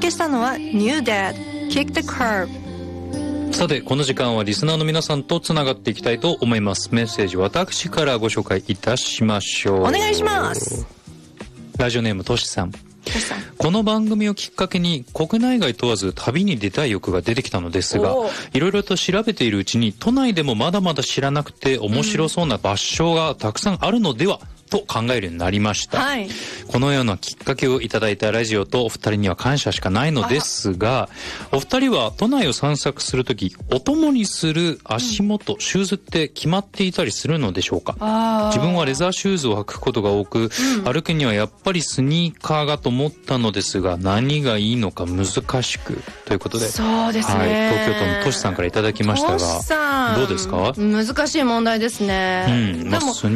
けしたのは New Dad Kick the Curb。 さて、この時間はリスナーの皆さんとつながっていきたいと思います。メッセージ私からご紹介いたしましょう。 お願いします。 ラジオネームとしさん。この番組をきっかけに国内外問わず旅に出たい欲が出てきたのですが、いろいろと調べているうちに都内でもまだまだ知らなくて面白そうな場所がたくさんあるのではと考えるようになりました、はい、このようなきっかけをいただいたラジオとお二人には感謝しかないのですが、お二人は都内を散策するときお供にする足元、シューズって決まっていたりするのでしょうか。自分はレザーシューズを履くことが多く、歩くにはやっぱりスニーカーがと思ったのですが、何がいいのか難しくということで、 そうですね、 はい、東京都のとしさんからいただきましたが、どうですか。 難しい問題ですね、 でも